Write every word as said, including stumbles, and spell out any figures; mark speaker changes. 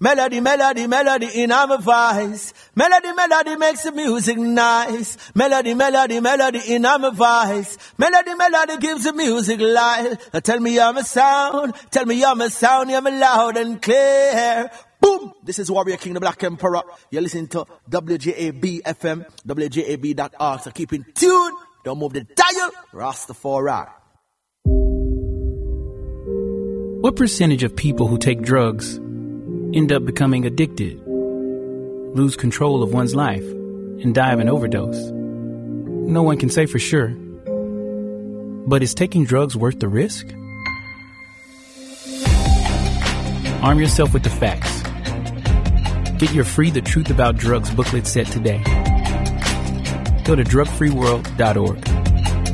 Speaker 1: Melody, melody, melody in my voice. Melody, melody makes the music nice. Melody, melody, melody in my voice. Melody, melody gives the music life. Now tell me I'm a sound. Tell me I'm a sound. You're loud and clear. Boom! This is Warrior King, the Black Emperor. You're listening to W J A B F M, W J A B dot org. So keep in tune. Don't move the dial. Rastafari.
Speaker 2: What percentage of people who take drugs end up becoming addicted, lose control of one's life, and die of an overdose? No one can say for sure. But is taking drugs worth the risk? Arm yourself with the facts. Get your free The Truth About Drugs booklet set today. Go to drug free world dot org.